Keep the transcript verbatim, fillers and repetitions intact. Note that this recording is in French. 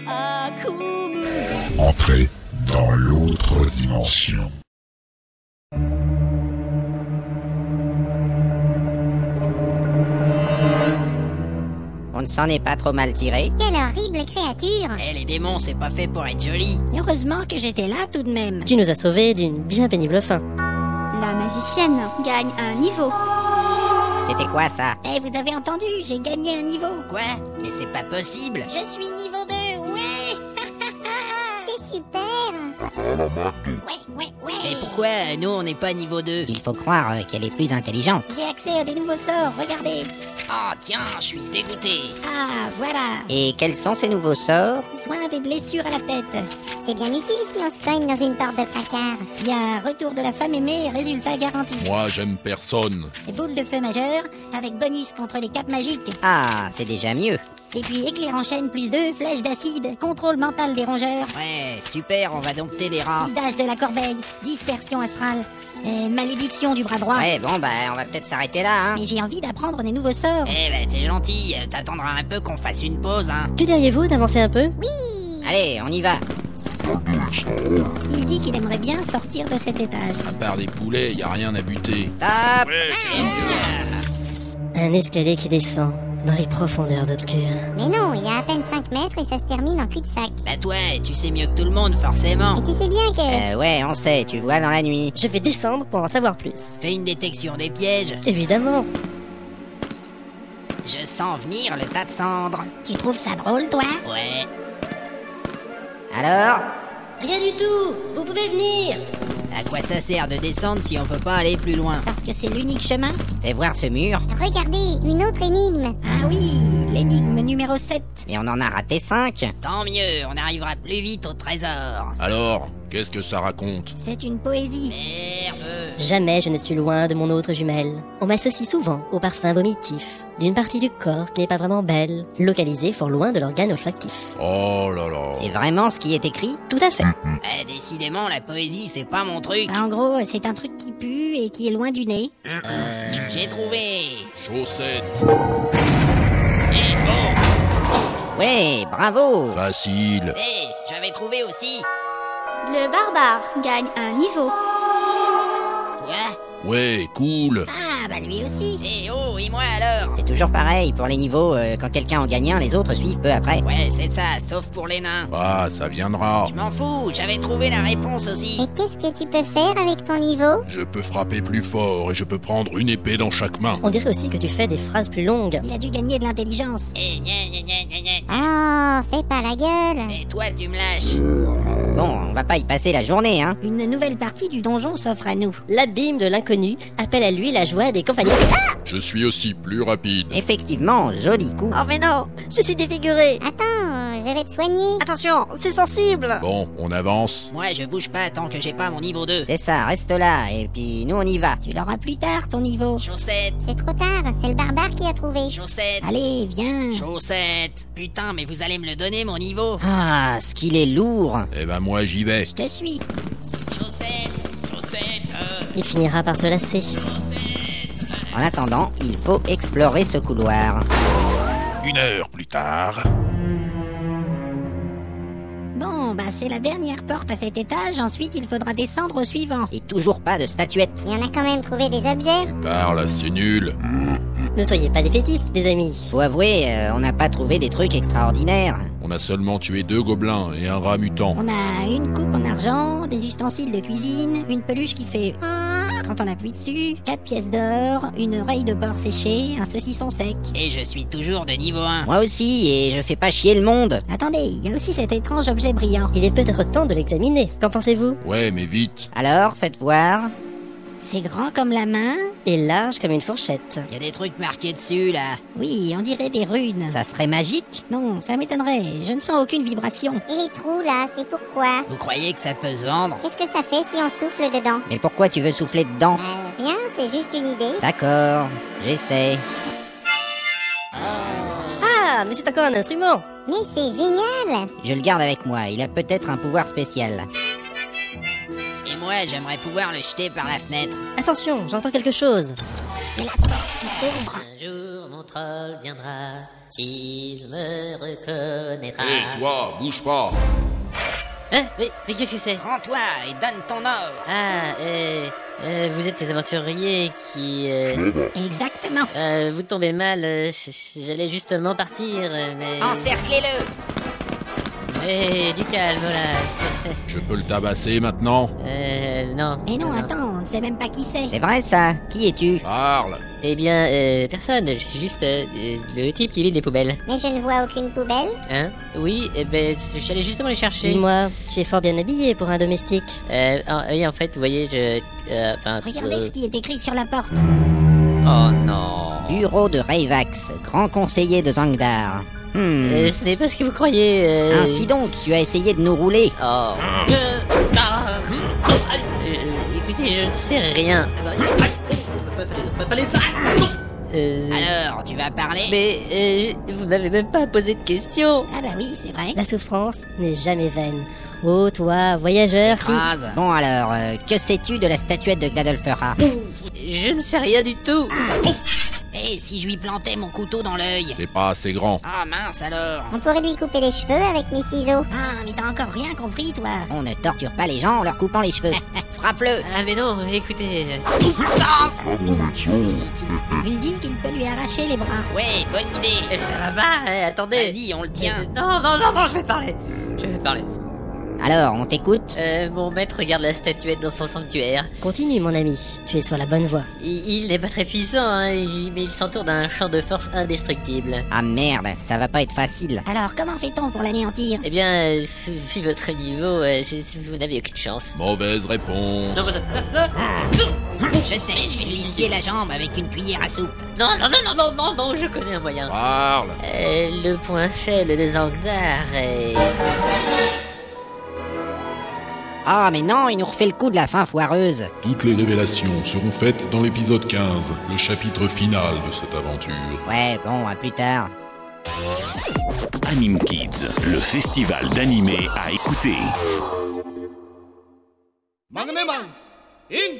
Entrez dans l'autre dimension. On ne s'en est pas trop mal tiré. Quelle horrible créature! Eh, les démons, c'est pas fait pour être joli. Heureusement que j'étais là tout de même. Tu nous as sauvés d'une bien pénible fin. La magicienne gagne un niveau. C'était quoi ça? Eh, vous avez entendu, j'ai gagné un niveau. Quoi? Mais c'est pas possible. Je suis niveau deux, ouais. C'est super. Ouais, ouais, ouais. Et pourquoi euh, nous on n'est pas niveau deux? Il faut croire euh, qu'elle est plus intelligente. J'ai accès à des nouveaux sorts, regardez. Oh tiens, je suis dégoûté. Ah, voilà. Et quels sont ces nouveaux sorts? Soin des blessures à la tête. C'est bien utile si on se cogne dans une porte de placard. Il y a retour de la femme aimée, résultat garanti. Moi, j'aime personne. Et boule de feu majeure, avec bonus contre les capes magiques. Ah, c'est déjà mieux. Et puis éclair en chaîne plus deux, flèche d'acide, contrôle mental des rongeurs, Ouais, super, on va dompter des rats. vidage de la corbeille, dispersion astrale, et malédiction du bras droit. Ouais, bon, bah, on va peut-être s'arrêter là, hein. Mais j'ai envie d'apprendre des nouveaux sorts. Eh ben, t'es gentil, euh, t'attendras un peu qu'on fasse une pause, hein. Que diriez-vous d'avancer un peu? Allez, on y va. Il dit qu'il aimerait bien sortir de cet étage. À part des poulets, y a rien à buter. Stop. Un escalier qui descend dans les profondeurs obscures. Mais non, il y a à peine cinq mètres et ça se termine en cul-de-sac. Bah toi, tu sais mieux que tout le monde, forcément. Et tu sais bien que... Euh, ouais, on sait, tu vois dans la nuit. Je vais descendre pour en savoir plus. Fais une détection des pièges. Évidemment. Je sens venir le tas de cendres. Tu trouves ça drôle, toi? Ouais. Alors? Rien du tout. Vous pouvez venir. À quoi ça sert de descendre si on peut pas aller plus loin? Parce que c'est l'unique chemin. Fais voir ce mur. Regardez, une autre énigme. Ah oui, l'énigme numéro sept. Mais on en a raté cinq. Tant mieux, on arrivera plus vite au trésor. Alors, qu'est-ce que ça raconte? C'est une poésie. Merde. Jamais je ne suis loin de mon autre jumelle. On m'associe souvent au parfum vomitif d'une partie du corps qui n'est pas vraiment belle, localisée fort loin de l'organe olfactif. Oh là là. C'est vraiment ce qui est écrit? Tout à fait. Eh, décidément, la poésie, c'est pas mon truc. En gros, c'est un truc qui pue et qui est loin du nez. Euh, j'ai trouvé. Chaussettes. Eh, bon. Ouais, bravo. Facile. Eh, j'avais trouvé aussi. Le barbare gagne un niveau. Quoi? Ouais, cool. Ah, bah lui aussi. Eh oh, et moi alors? C'est toujours pareil pour les niveaux, euh, quand quelqu'un en gagne un, les autres suivent peu après. Ouais, c'est ça, sauf pour les nains. Ah, ça viendra. Je m'en fous, j'avais trouvé la réponse aussi. Et qu'est-ce que tu peux faire avec ton niveau? Je peux frapper plus fort et je peux prendre une épée dans chaque main. On dirait aussi que tu fais des phrases plus longues. Il a dû gagner de l'intelligence. Eh, gna gna gna gna gna. Oh, fais pas la gueule. Et toi, tu me lâches. Bon, on va pas y passer la journée, hein. Une nouvelle partie du donjon s'offre à nous. L'abîme de l'inconnu appelle à lui la joie des compagnons. Je suis aussi plus rapide. Effectivement, joli coup. Oh mais non, je suis défiguré. Attends, je vais te soigner. Attention, c'est sensible. Bon, on avance. Moi, je bouge pas tant que j'ai pas mon niveau deux. C'est ça, reste là, et puis nous on y va. Tu l'auras plus tard, ton niveau. Chaussettes, C'est trop tard, c'est le barbare qui a trouvé. chaussettes, Allez, viens. chaussettes. Putain, mais vous allez me le donner, mon niveau? Ah, ce qu'il est lourd. Eh ben moi j'y vais. Je te suis. Chaussettes, chaussettes, euh, Il finira par se lasser. En attendant, il faut explorer ce couloir. Une heure plus tard. Bon, bah c'est la dernière porte à cet étage, ensuite il faudra descendre au suivant. Et toujours pas de statuette. Et on a quand même trouvé des objets. Parle, c'est nul. Ne soyez pas défaitistes, les amis. Faut avouer, euh, on n'a pas trouvé des trucs extraordinaires. On a seulement tué deux gobelins et un rat mutant. On a une coupe en argent, des ustensiles de cuisine, une peluche qui fait quand on appuie dessus, quatre pièces d'or, une oreille de porc séchée, un saucisson sec. et je suis toujours de niveau un. Moi aussi, et je fais pas chier le monde. Attendez, il y a aussi cet étrange objet brillant. Il est peut-être temps de l'examiner. Qu'en pensez-vous? Ouais, mais vite. Alors, faites voir. C'est grand comme la main. Et large comme une fourchette. Y a des trucs marqués dessus, là. Oui, on dirait des runes. Ça serait magique? Non, ça m'étonnerait. Je ne sens aucune vibration. Et les trous là, c'est pourquoi? Vous croyez que ça peut se vendre? Qu'est-ce que ça fait si on souffle dedans? Mais pourquoi tu veux souffler dedans? Euh, rien, c'est juste une idée. D'accord, j'essaie. Ah, mais c'est encore un instrument. Mais c'est génial! Je le garde avec moi, il a peut-être un pouvoir spécial. Et moi, j'aimerais pouvoir le jeter par la fenêtre. Attention, j'entends quelque chose. C'est la porte qui s'ouvre. Un jour mon troll viendra, il me reconnaîtra. Hé, toi, bouge pas. Hein? Mais, mais qu'est-ce que c'est? Rends-toi et donne ton or. Ah, euh, euh, vous êtes des aventuriers qui... Euh, Exactement. euh, vous tombez mal, euh, j'allais justement partir, euh, mais... Encerclez-le. Eh, du calme, voilà. Je peux le tabasser maintenant? Euh, non. Mais non, attends, on ne sait même pas qui c'est. C'est vrai ça. Qui es-tu? Parle. Eh bien, euh, personne, je suis juste euh, euh, le type qui vide des poubelles. Mais je ne vois aucune poubelle. Hein? Oui, eh ben, j'allais justement les chercher. Dis-moi, tu es fort bien habillé pour un domestique. Euh, ah, oui, en fait, vous voyez, je... euh, Enfin... Regardez euh, ce qui est écrit sur la porte. Oh non... Bureau de Rayvax, grand conseiller de Zangdar. Hmm. Euh, ce n'est pas ce que vous croyez. Euh... Ainsi donc, tu as essayé de nous rouler. Oh. Euh, ah, euh, écoutez, je ne sais rien. Euh, Alors, tu vas parler? mais euh, vous n'avez même pas posé de questions. Ah bah oui, c'est vrai. La souffrance n'est jamais vaine. Oh, toi, voyageur qui... Phrase. Bon alors, euh, que sais-tu de la statuette de Gladolfera? Je ne sais rien du tout. Eh, si je lui plantais mon couteau dans l'œil? T'es pas assez grand. Ah mince alors. On pourrait lui couper les cheveux avec mes ciseaux. Ah, mais t'as encore rien compris, toi. On ne torture pas les gens en leur coupant les cheveux. Frappe-le. Ah mais non, écoutez... Il dit qu'il peut lui arracher les bras. Ouais, bonne idée. euh, Ça va pas, euh, attendez. Vas-y, on le tient. Euh, non, non, non, non, je vais parler. Je vais parler. Alors, on t'écoute? Euh, mon maître regarde la statuette dans son sanctuaire. Continue, mon ami, tu es sur la bonne voie. Il, il n'est pas très puissant, hein, il- mais il s'entoure d'un champ de force indestructible. Ah merde, ça va pas être facile. Alors, comment fait-on pour l'anéantir? Eh bien, euh, vu votre niveau, euh, c'est- c'est- vous n'avez aucune chance. Mauvaise réponse. Non, vous- Je sais, je vais lui scier la jambe avec une cuillère à soupe. non, non, non, non, non, non, non, je connais un moyen. Parle. Euh, le point faible de Zangdar est... Ah mais non, il nous refait le coup de la fin foireuse. Toutes les révélations seront faites dans l'épisode quinze, le chapitre final de cette aventure. Ouais, bon, à plus tard. Anime Kids, le festival d'animé à écouter.